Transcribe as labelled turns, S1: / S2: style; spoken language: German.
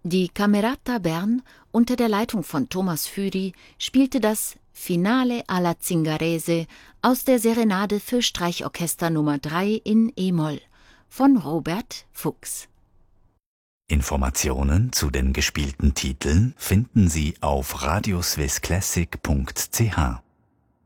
S1: Die Camerata Bern unter der Leitung von Thomas Füri spielte das Finale alla Zingarese aus der Serenade für Streichorchester Nummer 3 in e-Moll von Robert Fuchs.
S2: Informationen zu den gespielten Titeln finden Sie auf radioswissclassic.ch.